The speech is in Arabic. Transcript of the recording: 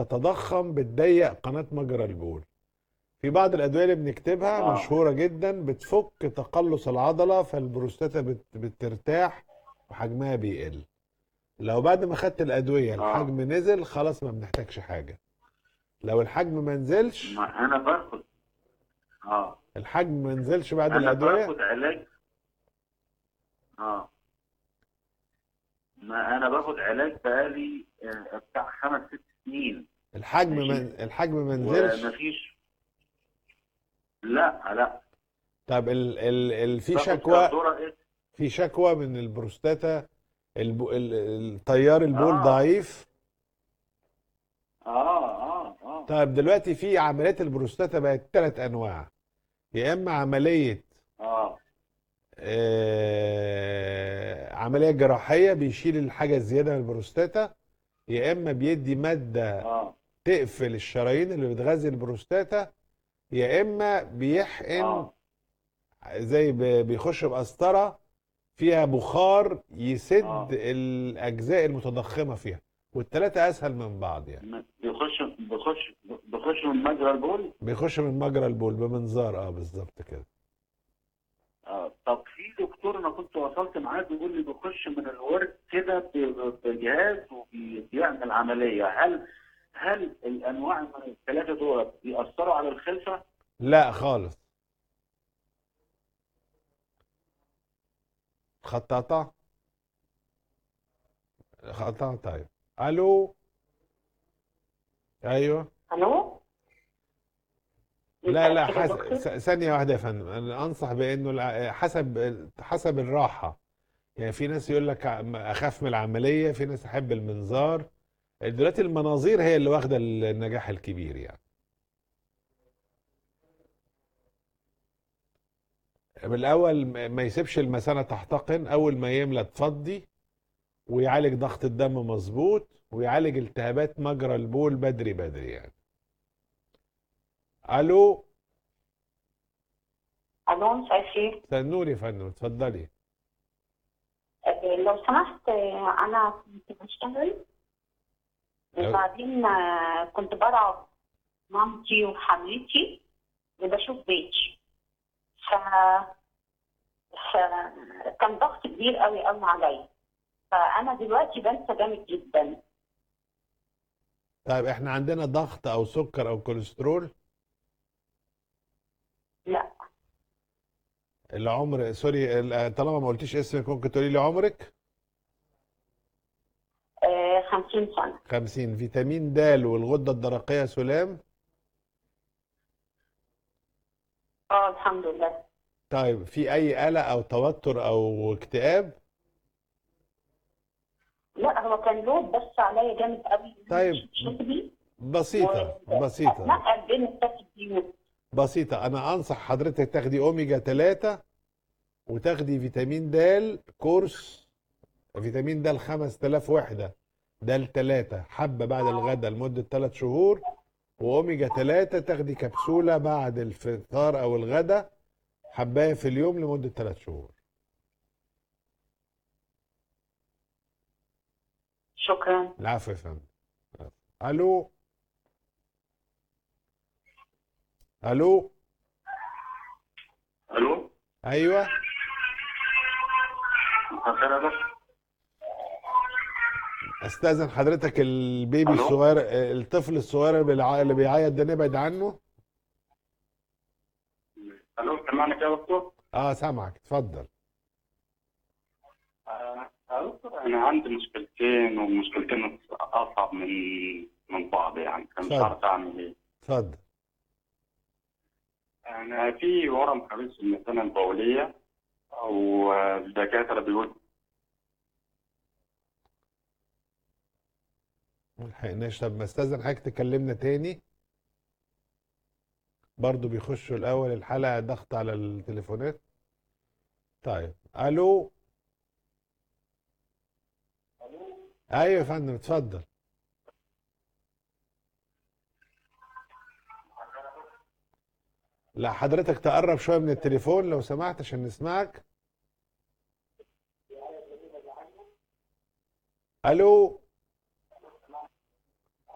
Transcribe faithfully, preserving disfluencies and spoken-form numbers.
تتضخم بتضيق قناة مجرى البول. في بعض الأدوية اللي بنكتبها اه مشهورة جدا بتفك تقلص العضلة، فالبروستاتا بت- بترتاح وحجمها بيقل. لو بعد ما خدت الأدوية اه الحجم نزل خلاص ما بنحتاجش حاجة. لو الحجم ما نزلش ما انا باخد اه الحجم ما نزلش بعد انا الأدوية. باخد علاج. اه ما انا باخد علاج بقالي آه، بتاع خمس ست سنين. الحجم ما ماشي. الحجم ما نزلش. ومفيش. لا لا. طب ال ال ال في باخد شكوى كاردورا ايه. في شكوى من البروستاتا، الب... ال- التيار البول اه ضعيف. اه اه اه طيب دلوقتي في عمليات البروستاتا بقت ثلاث انواع. يا اما عمليه اه آه عمليه جراحيه بيشيل الحاجه الزياده من البروستاتا، يا اما بيدي ماده اه تقفل الشرايين اللي بتغذي البروستاتا، يا اما بيحقن اه زي ب- بيخش بقسطره فيها بخار يسد اه الاجزاء المتضخمه فيها. والثلاثه اسهل من بعض يعني. م- بيخش بيخش بيخش من مجرى البول. بيخش من مجرى البول بمنظار، اه بالظبط كده. اه طب في دكتور انا كنت وصلت معاه بيقول لي بيخش من الورك كده ب- بجهاز وبيعمل عمليه. هل هل الانواع من الثلاثه دول بيأثروا على الخلفه؟ لا خالص. خطاطة. خطاطة طيب. الو. ايوه. الو. لا مساء لا الخير يا حس... دكتور. س- ثانية واحدة يا فندم، انا انصح بانه الع- حسب حسب الراحة. يعني في ناس يقول لك ع- اخاف من العملية، في ناس احب المنظار. دلوقتي المناظير هي اللي واخدة النجاح الكبير يعني. بالاول ما ما يسيبش المثانة تحتقن، اول ما يملى تفضي، ويعالج ضغط الدم مظبوط، ويعالج التهابات مجرى البول بدري بدري يعني. الو. الو، مساء الخير. سنور يا فندم اتفضلي. آه، لو سمحت، آه، انا كنت بشتغل لو- وبعدين آه، كنت برعى مامتي وحماتي وبشوف بيتي. ف فكان ضغط كبير قوي قوي عليا. فانا دلوقتي بنسى جامد جدا. طيب احنا عندنا ضغط او سكر او كوليسترول؟ لا. العمر سوري، ال- طالما ما قلتيش اسمك ممكن تقولي لي عمرك؟ آه، خمسين سنة. خمسين. فيتامين د والغدة الدرقية سلام؟ اه الحمد لله. طيب في اي قلق او توتر او اكتئاب؟ لا، هو كان لود بس عليا جامد قوي ان انا طيب اشوف شغلي. بسيطة بسيطة واتنقل بين الثلاث بيوت. بسيطة. انا انصح حضرتك تاخدي اوميجا ثلاثة، وتاخدي فيتامين د كورس. فيتامين د خمس تلاف وحدة، ده التلاتة حبة بعد الغداء لمدة ثلاث شهور. واوميجا ثلاثة تاخدي كبسولة بعد الفطار او الغداء، حباية في اليوم لمدة ثلاث شهور. شكرا. العفو يا فندم. الو. الو. الو. ايوه. مساء يا دكتور. استاذن حضرتك البيبي الو. الصغير، الطفل الصغير اللي بيع- اللي بيعيط ده نبعد عنه. الو، سامعني كده يا دكتور؟ اه سامعك اتفضل. آه، يا دكتور انا عندي مشكلتين، ومشكلتين اصعب من من بعض، يعني انا مش اتفضل عارف اعمل ايه. اتفضل. انا في ورم خبيث في المثانه البوليه، والدكاتره بيقولوا ملحقناش. طب ما استاذن حضرتك تكلمنا تاني، برضو بيخشوا الاول الحلقة ضغط على التليفونات. طيب الو. ايوه يا فندم اتفضل. لا حضرتك تقرب شوية من التليفون لو سمحت عشان نسمعك. الو.